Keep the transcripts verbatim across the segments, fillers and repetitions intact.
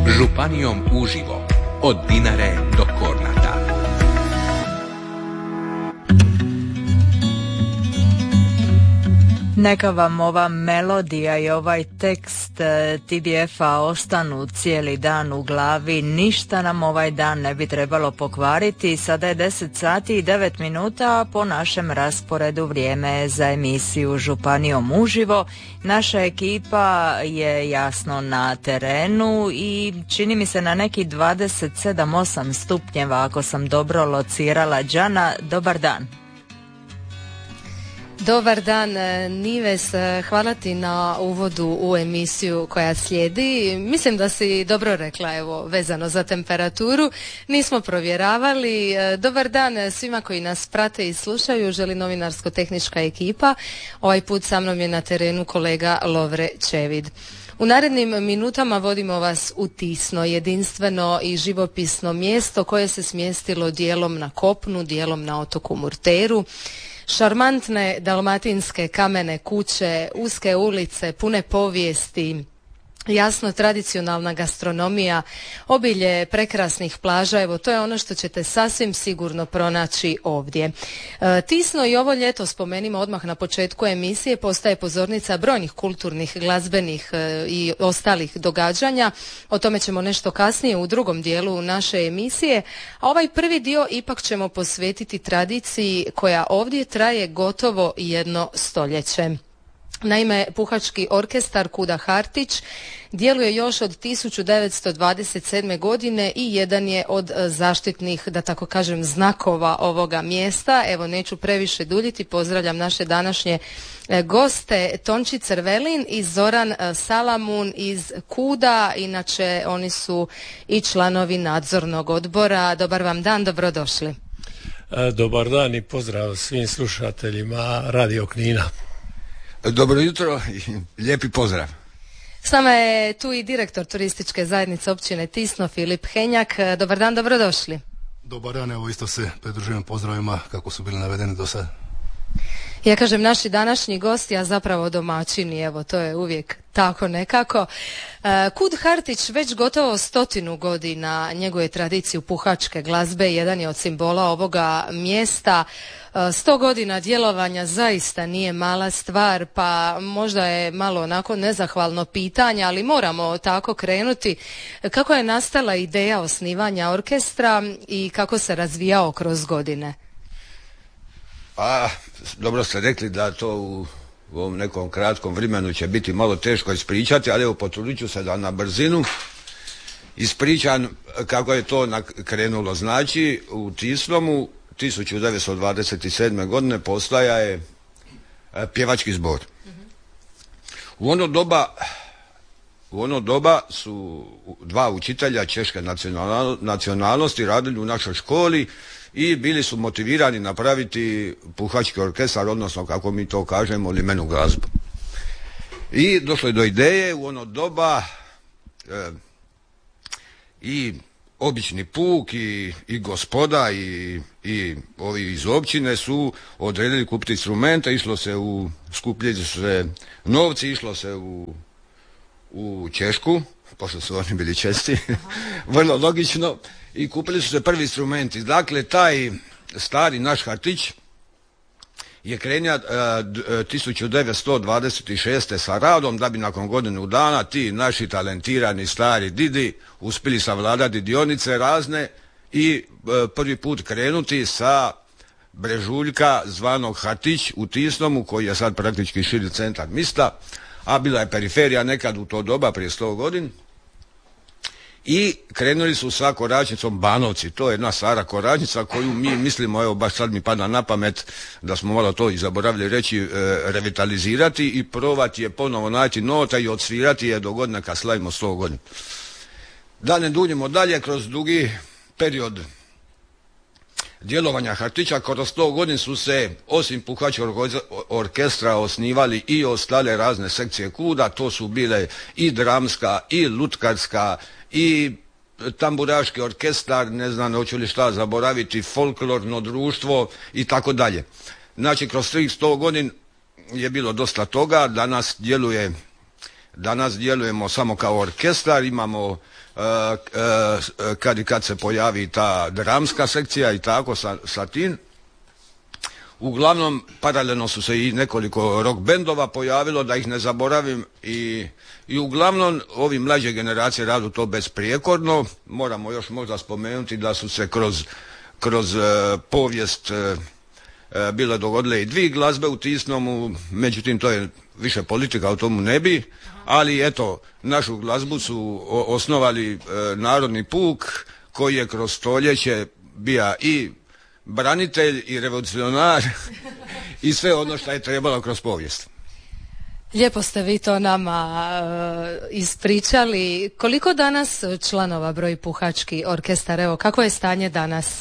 Županijom uživo, od Dinare do Kornata. Neka vam ova melodija i ovaj tekst T B F-a ostanu cijeli dan u glavi, ništa nam ovaj dan ne bi trebalo pokvariti. Sada je deset sati i devet minuta, a po našem rasporedu vrijeme je za emisiju Županijom uživo. Naša ekipa je jasno na terenu i čini mi se na neki dvadeset sedam osam stupnjeva, ako sam dobro locirala. Đana, dobar dan. Dobar dan, Nives, hvala ti na uvodu u emisiju koja slijedi. Mislim da si dobro rekla, evo, vezano za temperaturu. Nismo provjeravali. Dobar dan svima koji nas prate i slušaju, želi novinarsko-tehnička ekipa. Ovaj put sa mnom je na terenu kolega Lovre Čevid. U narednim minutama vodimo vas u Tisno, jedinstveno i živopisno mjesto koje se smjestilo dijelom na kopnu, dijelom na otoku Murteru. Šarmantne dalmatinske kamene kuće, uske ulice, pune povijesti, jasno tradicionalna gastronomija, obilje prekrasnih plaža, evo to je ono što ćete sasvim sigurno pronaći ovdje. E, Tisno i ovo ljeto, spomenimo odmah na početku emisije, postaje pozornica brojnih kulturnih, glazbenih e, i ostalih događanja. O tome ćemo nešto kasnije u drugom dijelu naše emisije, a ovaj prvi dio ipak ćemo posvetiti tradiciji koja ovdje traje gotovo jedno stoljeće. Naime, puhački orkestar Kuda Hartić djeluje još od tisuću devetsto dvadeset sedme. godine i jedan je od zaštitnih, da tako kažem, znakova ovoga mjesta. Evo, neću previše duljiti, pozdravljam naše današnje goste, Tonči Crvelin i Zoran Salamun iz Kuda, inače oni su i članovi nadzornog odbora. Dobar vam dan, dobrodošli. Dobar dan i pozdrav svim slušateljima Radio Knina. Dobro jutro i lijepi pozdrav. S nama je tu i direktor turističke zajednice općine Tisno, Filip Henjak. Dobar dan, dobrodošli. Dobar dan, evo isto se pridružujem pozdravima kako su bili navedeni do sada. Ja kažem naši današnji gosti, a zapravo domaćini, evo to je uvijek tako nekako. Kud Hartić već gotovo stotinu godina njeguje tradiciju puhačke glazbe, jedan je od simbola ovoga mjesta. Sto godina djelovanja zaista nije mala stvar, pa možda je malo onako nezahvalno pitanje, ali moramo tako krenuti. Kako je nastala ideja osnivanja orkestra i kako se razvijao kroz godine? Pa, dobro ste rekli da to u, u ovom nekom kratkom vremenu će biti malo teško ispričati, ali evo potrudit ću se da na brzinu ispričam kako je to krenulo. Znači, u Tisnomu tisuću devetsto dvadeset sedme. godine postaja je pjevački zbor. U ono doba u ono doba su dva učitelja češke nacionalnosti radili u našoj školi i bili su motivirani napraviti puhački orkestar, odnosno kako mi to kažemo, limenu glazbu. I došlo je do ideje u ono doba e, i obični puk i, i gospoda i, i ovi iz općine su odredili kupiti instrumente, išlo se u, skupljili su se novci, išlo se u, u Češku, pošto su oni bili česti, vrlo logično, i kupili su se prvi instrumenti. Dakle, taj stari naš Hartić je krenio uh, tisuću devetsto dvadeset šeste. sa radom, da bi nakon godinu dana ti naši talentirani stari didi uspjeli savladati dionice razne i uh, prvi put krenuti sa brežuljka zvanog Hartić u Tisnomu, koji je sad praktički širi centar mista, a bila je periferija nekad u to doba prije sto godina. I krenuli su sa koračnicom Banovci. To je jedna stara koračnica koju mi mislimo, evo baš sad mi pada na pamet da smo malo to i zaboravili reći, e, revitalizirati i probati je ponovo naći nota i odsvirati je do godine kad slavimo sto godina. Da ne duljimo dalje, kroz dugi period djelovanja Hartića, kroz sto godina su se osim puhačkog orkestra osnivali i ostale razne sekcije Kuda. To su bile i dramska i lutkarska i tamburaški orkestar, ne znam hoću li šta zaboraviti, folklorno društvo i tako dalje. Znači kroz tih sto godina je bilo dosta toga. Danas djeluje Danas djelujemo samo kao orkestar, imamo uh, uh, kad i kad se pojavi ta dramska sekcija i tako sa, sa tim. Uglavnom, paralelno su se i nekoliko rock bendova pojavilo, da ih ne zaboravim, i, i uglavnom ovi mlađe generacije radu to besprijekorno. Moramo još možda spomenuti da su se kroz, kroz uh, povijest uh, uh, bile dogodile i dvije glazbe u Tisnomu, međutim to je više politika, o tomu ne bi, ali eto, našu glazbu su o, osnovali uh, Narodni puk, koji je kroz stoljeće bija i branitelj i revolucionar i sve ono što je trebalo kroz povijest. Lijepo ste vi to nama uh, ispričali. Koliko danas članova broji Puhački orkestar? Evo, kako je stanje danas?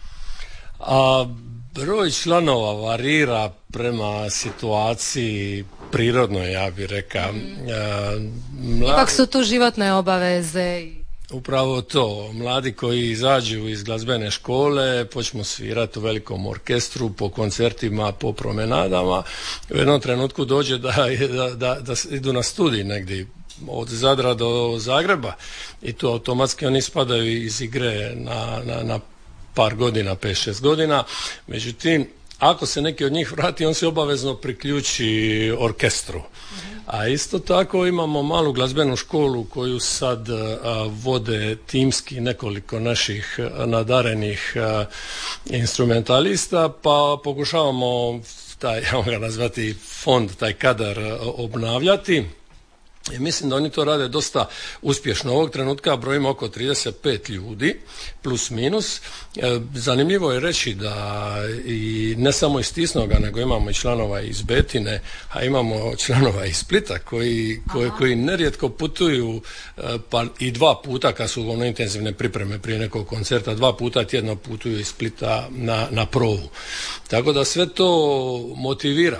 A, broj članova varira prema situaciji prirodno, ja bih rekao. Mm. Mladi... Ipak su tu životne obaveze i... Upravo to, mladi koji izađu iz glazbene škole počnu svirati u velikom orkestru, po koncertima, po promenadama. U jednom trenutku dođe da, da, da, da idu na studij negdje od Zadra do Zagreba i tu automatski oni spadaju iz igre na, na, na par godina, pet šest godina. Međutim, ako se neki od njih vrati, on se obavezno priključi orkestru. A isto tako imamo malu glazbenu školu koju sad a, vode timski nekoliko naših nadarenih a, instrumentalista, pa pokušavamo taj, ja ga nazvati fond, taj kadar a, obnavljati. I mislim da oni to rade dosta uspješno. Ovog trenutka brojimo oko trideset pet ljudi, plus minus. Zanimljivo je reći da i ne samo iz Tisnoga, nego imamo i članova iz Betine, a imamo članova iz Splita koji, koji, koji nerijetko putuju, pa i dva puta kad su ono intenzivne pripreme prije nekog koncerta, dva puta tjedno putuju iz Splita na, na provu. Tako da sve to motivira.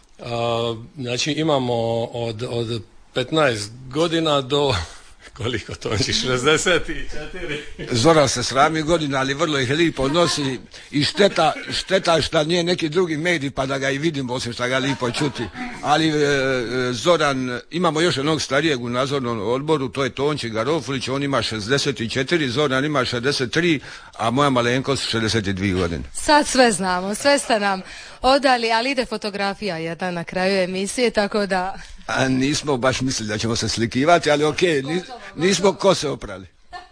Znači imamo od, od petnaest godina do, koliko to znači, šezdeset četiri. Zoran se srami godina, ali vrlo ih lipo nosi i šteta, šteta šta nije neki drugi medij pa da ga i vidimo, osim šta ga lipo čuti. Ali e, Zoran, imamo još jednog starijeg u nadzornom odboru, to je Tonči Garoflić, on ima šezdeset četiri, Zoran ima šezdeset tri, a moja malenkost šezdeset dvije godine. Sad sve znamo, sve ste nam odali, ali ide fotografija jedna na kraju emisije, tako da... A nismo baš mislili da ćemo se slikivati, ali ok, nis, nismo kose oprali.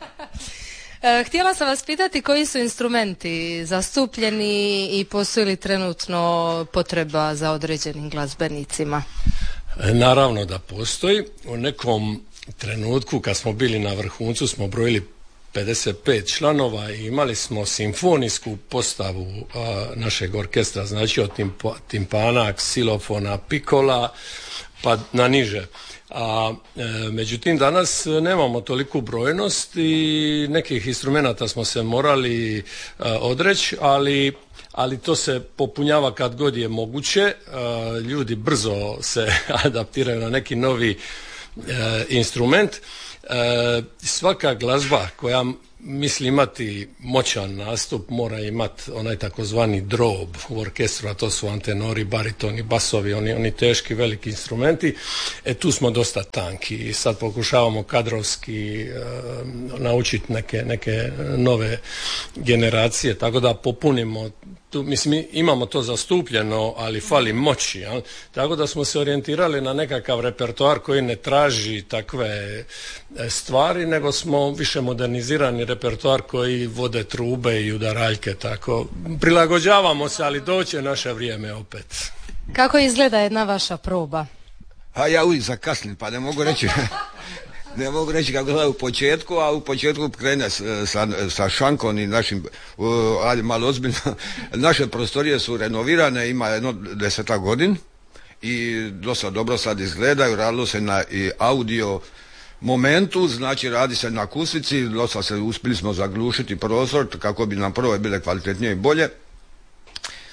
Htjela sam vas pitati koji su instrumenti zastupljeni i postoji li trenutno potreba za određenim glazbenicima? Naravno da postoji. U nekom trenutku kad smo bili na vrhuncu smo brojili pedeset pet članova i imali smo simfonijsku postavu a, našeg orkestra, znači od timpa, timpana, ksilofona, pikola pa na niže. A e, međutim danas nemamo toliku brojnost i nekih instrumenata smo se morali e, odreći, ali ali to se popunjava kad god je moguće. E, ljudi brzo se adaptiraju na neki novi e, instrument. E, svaka glazba koja misli imati moćan nastup mora imati onaj takozvani drob u orkestru, a to su antenori, baritoni, basovi, oni, oni teški veliki instrumenti. E tu smo dosta tanki i sad pokušavamo kadrovski e, naučiti neke, neke nove generacije, tako da popunimo tu, mislim imamo to zastupljeno, ali fali moći, jel? Tako da smo se orijentirali na nekakav repertoar koji ne traži takve stvari, nego smo više modernizirani repertoar koji vode trube i udaraljke, tako prilagođavamo se, ali doće naše vrijeme opet. Kako izgleda jedna vaša proba? A ja uvijek zakasnim, pa ne mogu reći ne mogu reći kako je u početku, a u početku krene sa, sa šankom i našim, ali malo ozbiljno, naše prostorije su renovirane, ima jedno deseta godin i dosta dobro sad izgledaju, radilo se na i audio momentu, znači radi se na akustici, dosta se uspjeli smo zaglušiti prostor kako bi nam prvo bile kvalitetnije i bolje.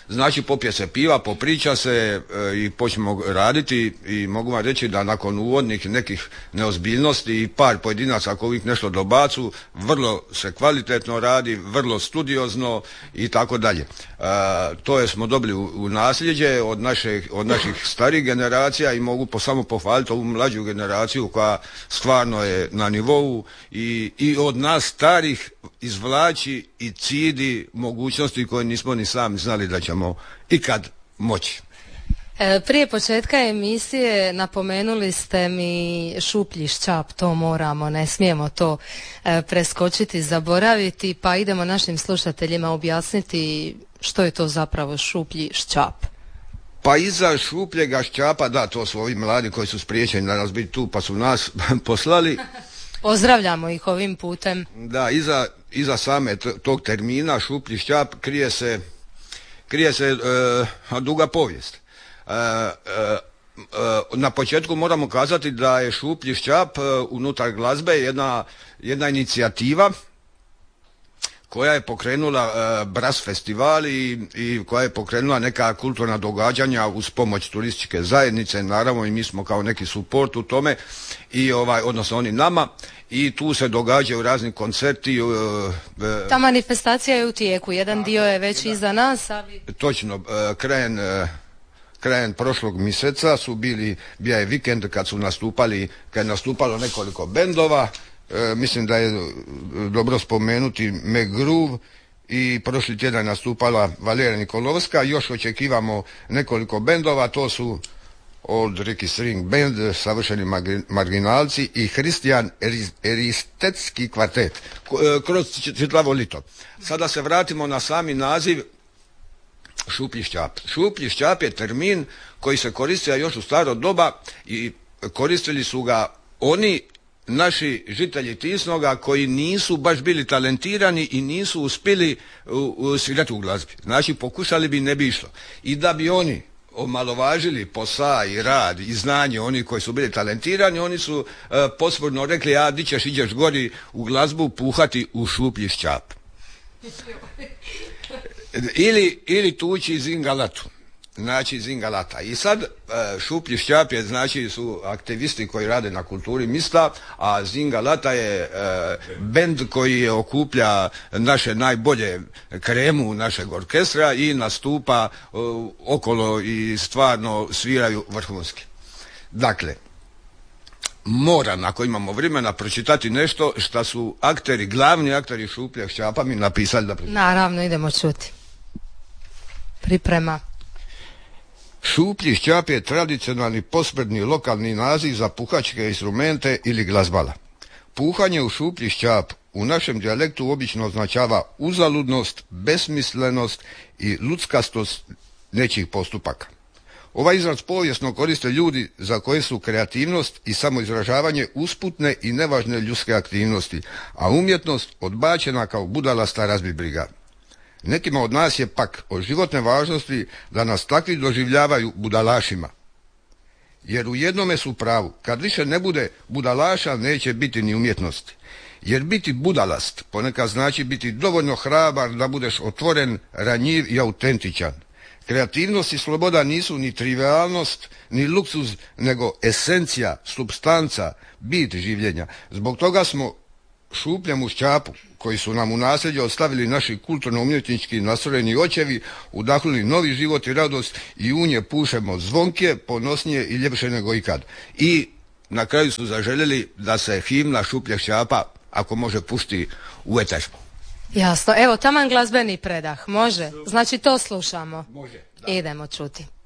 Znači popije se piva, popriča se e, i počnemo raditi i mogu vam reći da nakon uvodnih nekih neozbiljnosti i par pojedinaca koji uvijek nešto dobacu, vrlo se kvalitetno radi, vrlo studiozno i tako dalje. To je smo dobili u, u nasljeđe od, naše, od naših starih generacija i mogu po, samo pohvaliti ovu mlađu generaciju koja stvarno je na nivou i, i od nas starih izvlači i cidi mogućnosti koje nismo ni sami znali da ćemo ikad moći. Prije početka emisije napomenuli ste mi šuplji ščap, to moramo, ne smijemo to preskočiti, zaboraviti, pa idemo našim slušateljima objasniti što je to zapravo šuplji ščap. Pa iza šupljega ščapa, da, to su ovi mladi koji su spriječeni danas biti tu pa su nas poslali. Pozdravljamo ih ovim putem. Da, iza, iza same t- tog termina šuplji ščap krije se, krije se e, duga povijest. E, e, na početku moramo kazati da je šuplji ščap e, unutar glazbe jedna, jedna inicijativa koja je pokrenula e, Brass festival i, i koja je pokrenula neka kulturna događanja uz pomoć turističke zajednice, naravno i mi smo kao neki suport u tome, i ovaj, odnosno oni nama, i tu se događaju razni koncerti. E, e, Ta manifestacija je u tijeku, jedan dio je već da, iza nas, ali... Točno, e, krajem, e, krajem prošlog mjeseca su bili, bio je vikend kad su nastupali, kad je nastupalo nekoliko bendova. E, mislim da je dobro spomenuti McGroove i prošli tjedan nastupala Valerija Nikolovska. Još očekivamo nekoliko bendova, to su Old Ricky String Band, Savršeni marginalci i Hristijan Eristetski kvartet kroz čitavo lito. Sada se vratimo na sami naziv šuplji ščap. Šuplji ščap je termin koji se koristio još u staro doba i koristili su ga oni naši žitelji Tisnoga koji nisu baš bili talentirani i nisu uspjeli svirati u glazbi. Znači pokušali bi, ne bi išlo. I da bi oni omalovažili posao i rad i znanje oni koji su bili talentirani, oni su uh, posprdno rekli, a di ćeš, iđeš gori u glazbu puhati u šuplji ščap. ili, ili tući zingalatu. Znači zingalata. I sad šuplji ščap je, znači su aktivisti koji rade na kulturi mista, a zingalata je e, bend koji je okuplja naše najbolje kremu našeg orkestra i nastupa e, okolo i stvarno sviraju vrhunski. Dakle, moram, ako imamo vremena, pročitati nešto što su akteri, glavni akteri šupljeg ščapa mi napisali da pročitati. Naravno, idemo čuti. Priprema. Šuplji ščap je tradicionalni posprdni lokalni naziv za puhačke instrumente ili glazbala. Puhanje u šuplji ščap u našem dijalektu obično označava uzaludnost, besmislenost i luckastost nečijih postupaka. Ovaj izraz povijesno koriste ljudi za koje su kreativnost i samoizražavanje usputne i nevažne ljudske aktivnosti, a umjetnost odbačena kao budalasta razbibriga. Nekima od nas je pak od životne važnosti da nas takvi doživljavaju budalašima. Jer u jednome su pravu, kad više ne bude budalaša, neće biti ni umjetnosti. Jer biti budalast ponekad znači biti dovoljno hrabar da budeš otvoren, ranjiv i autentičan. Kreativnost i sloboda nisu ni trivialnost, ni luksuz, nego esencija, supstanca, bit življenja. Zbog toga smo šupljemu ščapu, koji su nam u nasljeđe ostavili naši kulturno-umjetnički nastrojeni očevi, udahnuli novi život i radost i u nje pušemo zvonke, ponosnije i ljepše nego ikad. I na kraju su zaželjeli da se himna šupljeg ščapa, ako može, pušti u eter. Jasno, evo taman glazbeni predah, može? Znači to slušamo. Može, da. Idemo čuti.